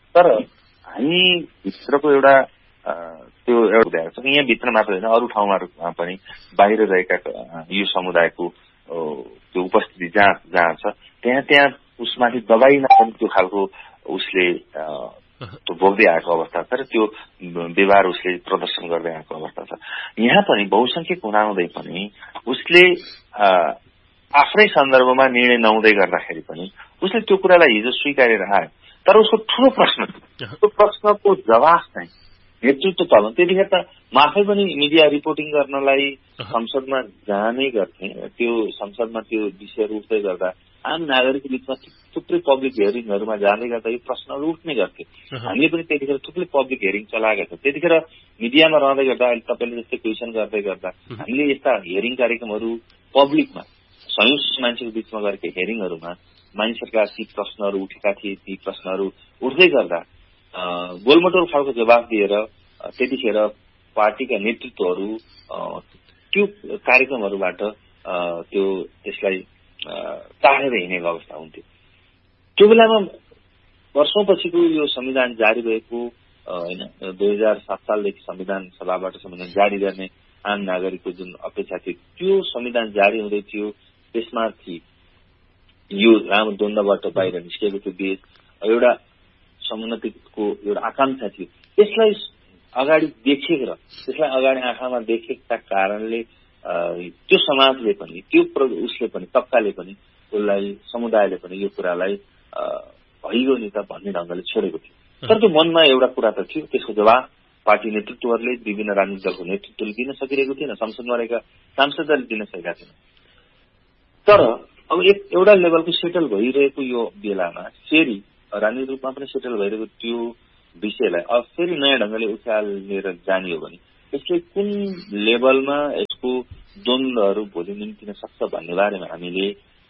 तर हामी भित्रको एउटा त्यो एउटा भएको छ यहाँ भित्र मात्र होइन अरू ठाउँमा पनि बाहिर रहेका यो समुदायको त्यो उपस्थिति जहाँ छ त्यहाँ उसमाथि दबाईमा पनि त्यो खालको उसले त्यो भोग्दै आएको अवस्था छ र त्यो व्यवहार उसले प्रदर्शन गर्दै आएको अवस्था छ। यहाँ पनि बहुसंख्यक हुँदाहुँदै पनि उसले आफ्नै सन्दर्भमा निर्णय नहुँदै गर्दाखेरि पनि उसले त्यो कुरालाई हिजो स्वीकारेर आयो। तर उसको ठूलो प्रश्न त्यो प्रश्नको जवाफ चाहिँ नेतृत्व तल त्यतिखेर त म आफै पनि मिडिया रिपोर्टिङ गर्नलाई संसदमा जाने गर्थेँ। त्यो संसदमा त्यो विषयहरू उठ्दै गर्दा आम नागरिकको बिचमा थुप्रै पब्लिक हियरिङहरूमा जाँदै गर्दा यो प्रश्नहरू उठ्ने गर्थे। हामीले पनि त्यतिखेर थुप्रै पब्लिक हियरिङ चलाएका छौँ। त्यतिखेर मिडियामा रहँदै गर्दा अहिले तपाईँले जस्तै क्वेसन गर्दै गर्दा हामीले यस्ता हियरिङ कार्यक्रमहरू पब्लिकमा सयौं मान्छेको बिचमा गरेका हियरिङहरूमा मानिसहरूका ती प्रश्नहरू उठेका थिए। ती प्रश्नहरू उठ्दै गर्दा गोलमटोल खालको जवाफ दिएर त्यतिखेर पार्टीका नेतृत्वहरू त्यो कार्यक्रमहरूबाट त्यसलाई टाढेर हिँडेको अवस्था हुन्थ्यो। त्यो बेलामा वर्षौंपछिको यो संविधान जारी भएको होइन 2007 सालदेखि संविधान सभाबाट संविधान जारी गर्ने आम नागरिकको जुन अपेक्षा थियो त्यो संविधान जारी हुँदै थियो। त्यसमाथि यो लामो द्वन्द्वबाट बाहिर निस्केको थियो देश एउटा समुन्नतिको एउटा आकांक्षा थियो। त्यसलाई अगाडि देखेर त्यसलाई अगाडि आँखामा देखेका कारणले त्यो समाजले पनि त्यो उसले पनि तबकाले पनि उसलाई समुदायले पनि यो कुरालाई भइगयो नि त भन्ने ढंगले छोडेको थियो। तर त्यो मनमा एउटा कुरा त थियो। त्यसको जवाब पार्टी नेतृत्वहरूले विभिन्न राजनीतिक दलको नेतृत्वले दिन सकिरहेको थिएन। संसदमा रहेका सांसदहरूले दिन सकेका थिएन। तर अब एउटा लेभलको सेटल भइरहेको यो बेलामा फेरि राजनीतिक रूपमा पनि सेटल भइरहेको त्यो विषयलाई अब फेरि नयाँ ढंगले उचालेर जाने हो भने यसले कुन लेभलमा यसको द्वन्द्वहरू भोलि निम्तिन सक्छ भन्ने बारेमा हामीले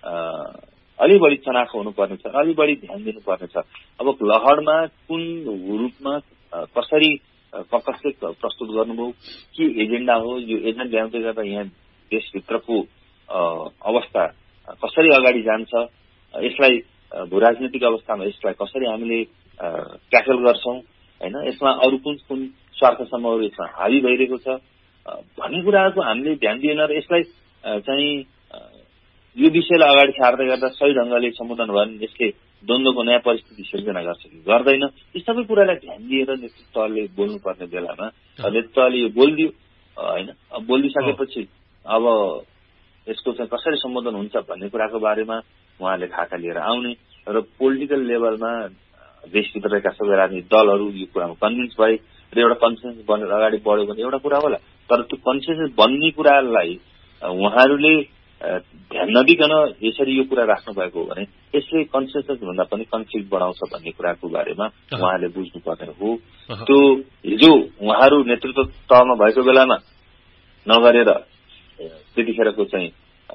अलि बढी चनाखो हुनुपर्नेछ, अलि बढी ध्यान दिनुपर्नेछ। अब लहरमा कुन रूपमा कसरी कसले प्रस्तुत गर्नुभयो के एजेन्डा हो यो एजेन्डा ल्याउँदै गर्दा यहाँ देशभित्रको अवस्था कसरी अगाडि जान्छ यसलाई भूराजनीतिक अवस्थामा यसलाई कसरी हामीले ट्याकल गर्छौं हैन यसमा अरू कुन स्वार्थ समूहहरू यसमा हावी भइरहेको छ भन्ने कुराको हामीले ध्यान दिएन र यसलाई चाहिँ यो विषयलाई अगाडि सार्दै गर्दा सही ढंगले सम्बोधन भयो भने यसले द्वन्द्वको नयाँ परिस्थिति सिर्जना गर्छ कि गर्दैन यी सबै कुरालाई ध्यान दिएर नेतृत्वले बोल्नुपर्ने बेलामा नेतृत्वले यो बोलिदियो हैन बोलिसकेपछि अब यसको चाहिँ कसरी सम्बोधन हुन्छ भन्ने कुराको बारेमा उहाँले खाका लिएर आउने र पोलिटिकल लेभलमा देशभित्र रहेका सबै राजनीतिक दलहरू यो कुरामा कन्भिन्स भए र एउटा कन्सेन्सस बनेर अगाडि बढ्यो भने एउटा कुरा होला। तर त्यो कन्सेन्सस बन्ने कुरालाई उहाँहरूले ध्यान नदिकन यसरी यो कुरा राख्नु भएको हो भने यसले कन्सेन्सस भन्दा पनि कन्फ्लिक्ट बढाउँछ भन्ने कुराको बारेमा उहाँले बुझ्नुपर्ने हो। त्यो हिजो उहाँहरू नेतृत्व तहमा भएको बेलामा नगरेर त्यतिखेरको चाहिँ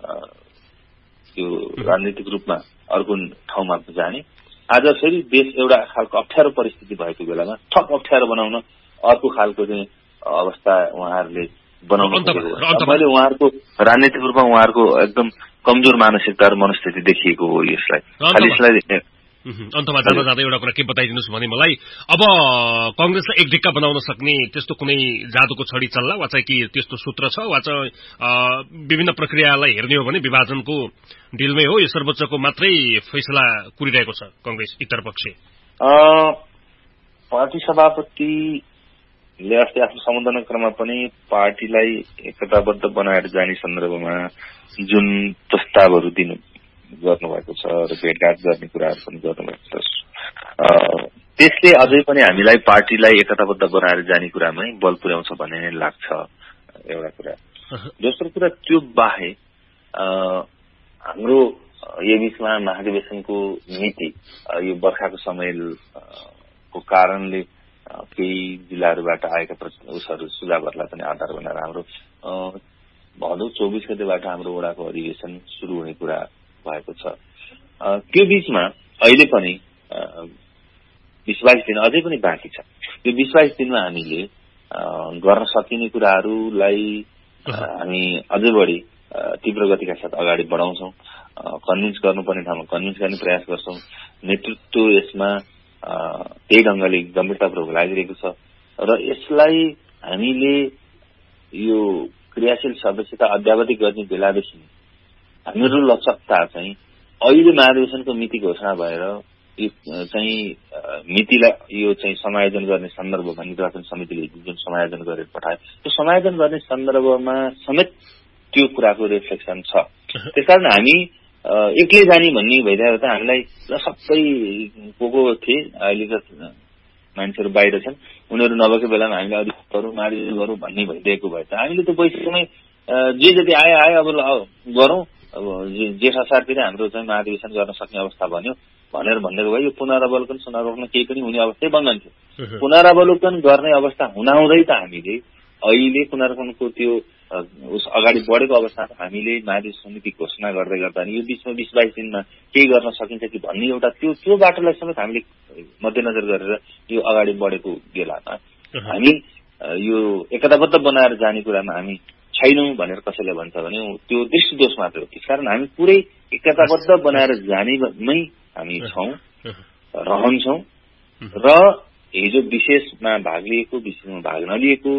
त्यो राजनीतिक रूपमा अर्को ठाउँमा जाने आज फेरि देश एउटा खालको अप्ठ्यारो परिस्थिति भएको बेलामा थप अप्ठ्यारो बनाउन अर्को खालको चाहिँ अवस्था उहाँहरूले बनाउनु खोजेको। मैले उहाँहरूको राजनीतिक रूपमा उहाँहरूको एकदम कमजोर मानसिकता र मनस्थिति देखिएको हो यसलाई खालि यसलाई अन्तमा जाँदा जाँदा एउटा कुरा के बताइदिनुस् भने मलाई अब कांग्रेसलाई एक ढिक्का बनाउन सक्ने त्यस्तो कुनै जादुको छडी चल्ला वा चाहिँ कि त्यस्तो सूत्र छ वा चाहिँ विभिन्न प्रक्रियालाई हेर्ने हो भने विभाजनको डिलमै हो यो सर्वोच्चको मात्रै फैसला कुरिरहेको छ कांग्रेस इतरपक्ष पार्टी सभापतिले अस्ति आफ्नो सम्बोधन क्रममा पनि पार्टीलाई एकताबद्ध बनाएर जाने सन्दर्भमा जुन प्रस्तावहरू गर्नुभएको छ र भेटघाट गर्ने कुराहरू पनि गर्नुभएको छ त्यसले अझै पनि हामीलाई पार्टीलाई एकताबद्ध बनाएर जाने कुरामै बल पुर्याउँछ भन्ने नै लाग्छ एउटा कुरा। दोस्रो कुरा त्यो बाहेक हाम्रो यो बीचमा महाधिवेशनको नीति यो बर्खाको समयको कारणले केही जिल्लाहरूबाट आएका उसहरू सुझावहरूलाई पनि आधार बनाएर हाम्रो भदौ 24 गतेबाट हाम्रो वडाको अधिवेशन सुरु हुने कुरा भएको छ। त्यो बीचमा अहिले पनि 20-22 दिन अझै पनि बाँकी छ। यो 20-22 दिनमा हामीले गर्न सकिने कुराहरूलाई हामी अझै बढी तीव्र गतिका साथ अगाडि बढाउँछौं। कन्भिन्स गर्नुपर्ने ठाउँमा कन्भिन्स गर्ने प्रयास गर्छौं। नेतृत्व यसमा त्यही ढंगले गम्भीरतापूर्वक लागिरहेको छ र यसलाई हामीले यो क्रियाशील सदस्यता अद्यावधि गर्ने बेलादेखि हामीहरू लचकता चाहिँ अहिले महाधिवेशनको मिति घोषणा भएर चाहिँ मितिलाई यो चाहिँ समायोजन गर्ने सन्दर्भमा निर्वाचन समितिले जुन समायोजन गरेर पठायो त्यो समायोजन गर्ने सन्दर्भमा समेत त्यो कुराको रिफ्लेक्सन छ। त्यसकारण हामी एक्लै जाने भन्ने भइरहेको त हामीलाई सबै को थिए अहिले त मान्छेहरू बाहिर छन् उनीहरू नभएको बेलामा हामीले अधिक गरौँ मार्जिन गरौँ भन्ने भइरहेको भए त हामीले त बैठकमै जे जति आयो अब गरौँ अब जेठ असारतिर हाम्रो चाहिँ महाधिवेशन गर्न सक्ने अवस्था भन्यो भनेर भनिदिएको भए यो पुनरावलोकन सुनवाईमा केही पनि हुने अवस्थै बन्दैनथ्यो। पुनरावलोकन गर्ने अवस्था हुँदाहुँदै त हामीले अहिले पुनरावलोकनको त्यो उस अगाडि बढेको अवस्थामा हामीले महाधिवेशन समिति घोषणा गर्दै गर्दा यो बिचमा 20-22 दिनमा केही गर्न सकिन्छ कि भन्ने एउटा त्यो बाटोलाई समेत हामीले मध्यनजर गरेर यो अगाडि बढेको बेलामा हामी यो एकताबद्ध बनाएर जाने कुरामा हामी छैनौं भनेर कसैले भन्छ भने त्यो दृष्टिदोष मात्र हो। त्यसकारण हामी पुरै एकताबद्ध बनाएर जानेमै हामी छौं रहन्छौं र हिजो विशेषमा भाग लिएको विशेषमा भाग नलिएको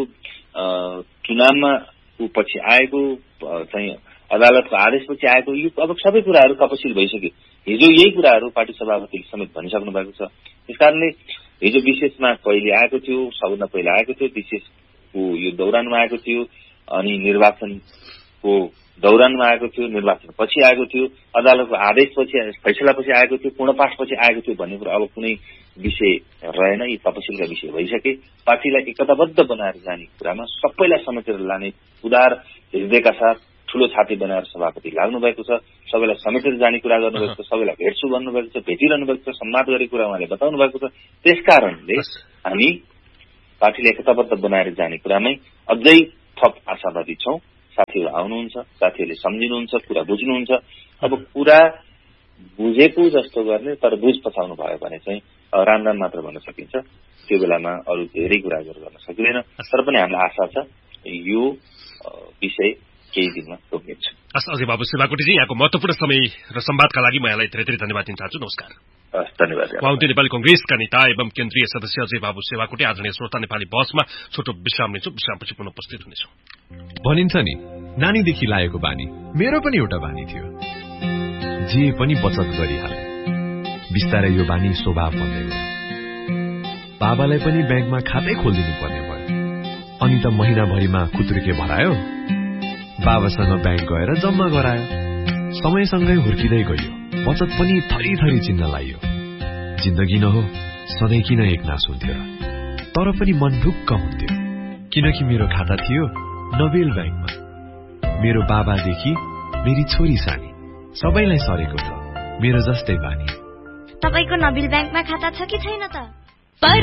चुनावमा पछि आएको चाहिँ अदालतको आदेशपछि आएको यो अब सबै कुराहरू तपसिल भइसक्यो। हिजो यही कुराहरू पार्टी सभापतिले समेत भनिसक्नु भएको छ। त्यसकारणले हिजो विशेषमा पहिले आएको थियो सबभन्दा पहिला आएको थियो विशेषको यो दौरानमा आएको थियो अनि निर्वाचनको दौरानमा आएको थियो निर्वाचन पछि आएको थियो अदालतको आदेशपछि फैसलापछि आएको थियो पूर्णपाठपछि आएको थियो भन्ने कुरा अब कुनै विषय रहेन। यी तपसिलका विषय भइसके पार्टीलाई एकताबद्ध बनाएर जाने कुरामा सबैलाई समेटेर लाने उदार हृदयका साथ ठूलो छाती बनाएर सभापति लाग्नु भएको छ। सबैलाई समेटेर जाने कुरा गर्नुभएको छ सबैलाई भेट्छु भन्नुभएको छ भेटिरहनु भएको छ सम्वाद गरेको कुरा उहाँले बताउनु भएको छ। त्यसकारणले हामी पार्टीलाई एकताबद्ध बनाएर जाने कुरामै अझै थप आशावादी छौं। साथीहरू आउनुहुन्छ साथीहरूले सम्झिनुहुन्छ कुरा बुझ्नुहुन्छ। अब कुरा बुझेको जस्तो गर्ने तर बुझ पछाउनु भयो भने चाहिँ राम मात्र भन्न सकिन्छ। त्यो बेलामा अरू धेरै कुराहरू गर्न सकिँदैन। तर पनि हामीलाई आशा छ यो विषय केही दिनमा रोकिन्छ। अझै बाबु शिवाकोटीजी यहाँको महत्वपूर्ण समय र संवादका लागि म यहाँलाई धेरै धेरै धन्यवाद दिन चाहन्छु। नमस्कार। धन्यवाद। वाउन्ती नेपाली कंग्रेसका नेता एवं केन्द्रीय सदस्य अजय बाबु शिवाकोटी आदरणीय श्रोता नेपाली बसमा छोटो विश्राम लिन्छौं। विश्रामपछि पुनः उपस्थित हुनेछौं। भनिन्छ नि नानीदेखि लागेको बानी मेरो पनि एउटा बानी थियो जे पनि बचत गरिहाले बिस्तारै यो बानी स्वभाव बन्दै गयो। बाबालाई पनि ब्याङ्कमा खातै खोलिदिनु पर्ने भयो अनि त महिनाभरिमा खुत्रुके भरायो बाबासँग ब्याङ्क गएर जम्मा गरायो समयसँगै हुर्किँदै गयो बचत पनि थरी थरी चिन्न लागियो। जिन्दगी न हो सधैँ किन एकनास हुन्थ्यो र तर पनि मन ढुक्क हुन्थ्यो किनकि मेरो खाता थियो नोबेल ब्याङ्कमा। मेरो बाबादेखि मेरी छोरी सानी सबैलाई सरेको छ मेरो जस्तै बानी। तपाईको नोबेल ब्याङ्कमा खाता छ कि छैन त?